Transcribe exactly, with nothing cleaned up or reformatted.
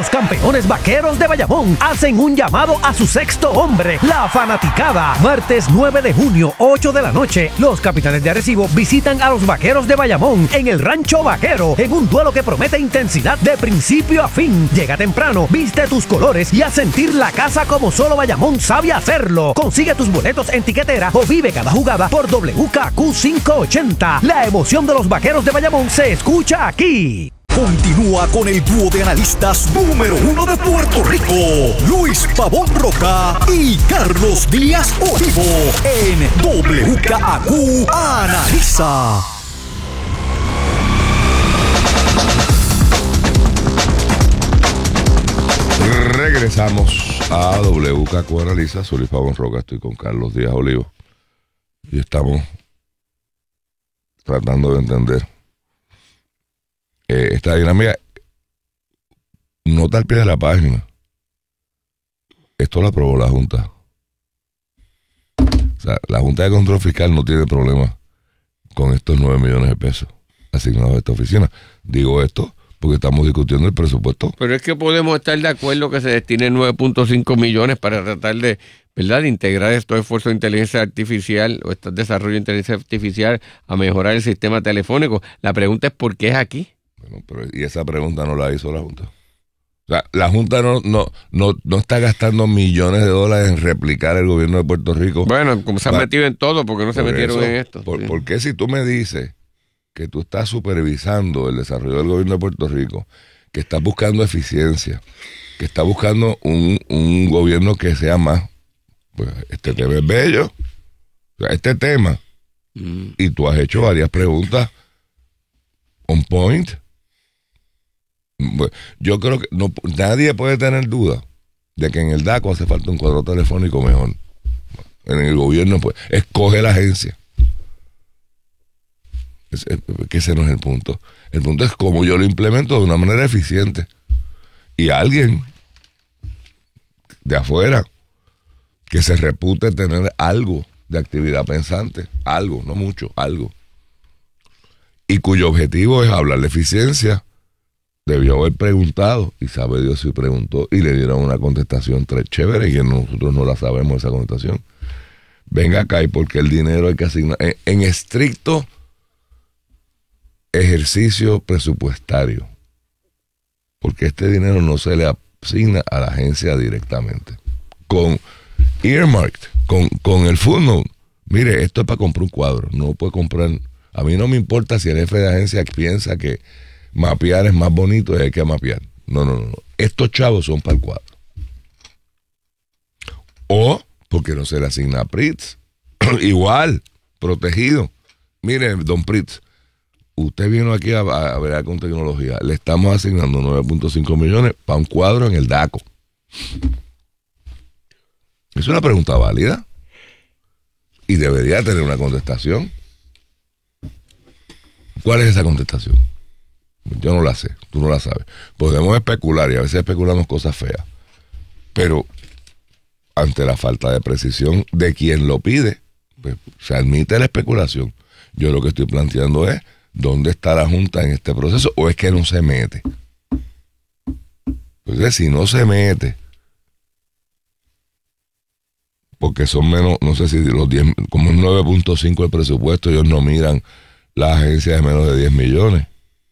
Los campeones vaqueros de Bayamón hacen un llamado a su sexto hombre, la fanaticada. Martes nueve de junio, ocho de la noche, los capitanes de Arecibo visitan a los vaqueros de Bayamón en el Rancho Vaquero, en un duelo que promete intensidad de principio a fin. Llega temprano, viste tus colores y a sentir la casa como solo Bayamón sabe hacerlo. Consigue tus boletos en tiquetera o vive cada jugada por W K Q quinientos ochenta. La emoción de los vaqueros de Bayamón se escucha aquí. Continúa con el dúo de analistas número uno de Puerto Rico, Luis Pavón Roca y Carlos Díaz Olivo, en W K A Q Analiza. Regresamos a W K A Q Analiza. Soy Luis Pavón Roca, estoy con Carlos Díaz Olivo y estamos tratando de entender Eh, esta dinámica. Nota al pie de la página. Esto lo aprobó la Junta. O sea, la Junta de Control Fiscal no tiene problema con estos nueve millones de pesos asignados a esta oficina. Digo esto porque estamos discutiendo el presupuesto. Pero es que podemos estar de acuerdo que se destinen nueve punto cinco millones para tratar de, ¿verdad?, de integrar estos esfuerzos de inteligencia artificial o este desarrollo de inteligencia artificial a mejorar el sistema telefónico. La pregunta es ¿por qué es aquí? Bueno, pero y esa pregunta no la hizo la Junta. O sea, la Junta no, no, no, no está gastando millones de dólares en replicar el gobierno de Puerto Rico. Bueno, como se han metido en todo, ¿por qué no se metieron eso, en esto? Por, sí. ¿Por qué si tú me dices que tú estás supervisando el desarrollo del gobierno de Puerto Rico, que estás buscando eficiencia, que estás buscando un, un gobierno que sea más, pues este tema es bello, o sea, este tema, mm. y tú has hecho varias preguntas on point? Yo creo que no, nadie puede tener duda de que en el DACO hace falta un cuadro telefónico mejor. En el gobierno, pues, escoge la agencia. Es, es, que ese no es el punto. El punto es cómo yo lo implemento de una manera eficiente. Y alguien de afuera que se repute tener algo de actividad pensante, algo, no mucho, algo, y cuyo objetivo es hablar de eficiencia, debió haber preguntado, y sabe Dios si preguntó, y le dieron una contestación tres chévere, y nosotros no la sabemos esa contestación. Venga acá, y porque el dinero hay que asignar en, en estricto ejercicio presupuestario, porque este dinero no se le asigna a la agencia directamente, con earmarked, con, con el footnote. Mire, esto es para comprar un cuadro, no puede comprar. A mí no me importa si el jefe de agencia piensa que mapear es más bonito y hay que mapear. No, no, no, no. Estos chavos son para el cuadro. O porque no se le asigna a Pritz. Igual, protegido. Mire, don Pritz, usted vino aquí a, a ver con tecnología. Le estamos asignando nueve punto cinco millones para un cuadro en el DACO. Es una pregunta válida y debería tener una contestación. ¿Cuál es esa contestación? Yo no la sé, tú no la sabes. Podemos especular y a veces especulamos cosas feas, pero ante la falta de precisión de quien lo pide, pues, se admite la especulación. Yo lo que estoy planteando es ¿dónde está la Junta en este proceso? ¿O es que no se mete? Entonces, si no se mete, porque son menos, no sé si los diez, como nueve punto cinco el presupuesto, ellos no miran las agencias de menos de diez millones.